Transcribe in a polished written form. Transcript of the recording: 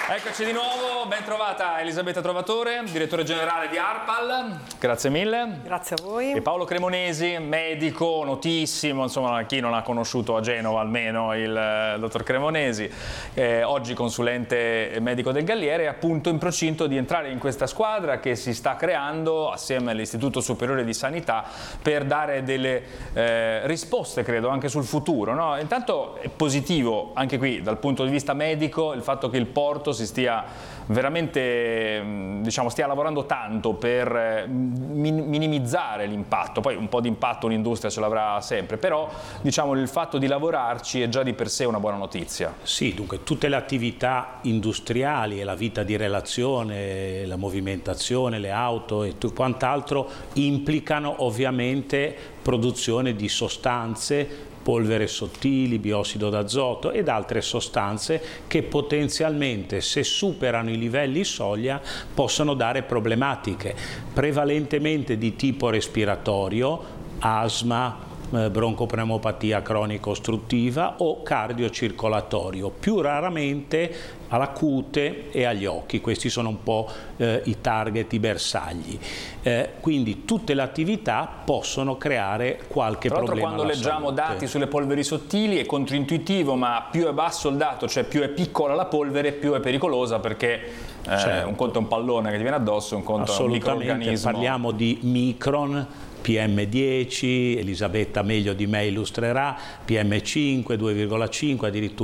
Eccoci di nuovo, ben trovata Elisabetta Trovatore, direttore generale di ARPAL, grazie mille. Grazie a voi. E Paolo Cremonesi, medico notissimo, insomma chi non ha conosciuto a Genova almeno il dottor Cremonesi, oggi consulente medico del Galliere, appunto in procinto di entrare in questa squadra che si sta creando assieme all'Istituto Superiore di Sanità per dare delle risposte, credo, anche sul futuro, no? Intanto è positivo anche qui dal punto di vista medico il fatto che il porto si stia veramente, diciamo, stia lavorando tanto per minimizzare l'impatto. Poi un po' di impatto un'industria ce l'avrà sempre, però diciamo il fatto di lavorarci è già di per sé una buona notizia. Sì, dunque tutte le attività industriali e la vita di relazione, la movimentazione, le auto e quant'altro implicano ovviamente produzione di sostanze, polvere sottili, biossido d'azoto ed altre sostanze che potenzialmente, se superano i livelli soglia, possono dare problematiche, prevalentemente di tipo respiratorio, asma, broncopneumopatia cronico ostruttiva o cardiocircolatorio, più raramente alla cute e agli occhi. Questi sono un po' i target, i bersagli. Quindi tutte le attività possono creare qualche problema. Quando leggiamo dati sulle polveri sottili è controintuitivo, ma più è basso il dato, cioè più è piccola la polvere, più è pericolosa, perché certo, un conto è un pallone che ti viene addosso, un conto è un microorganismo. Parliamo di micron, PM10, Elisabetta meglio di me illustrerà, PM5, 2,5, addirittura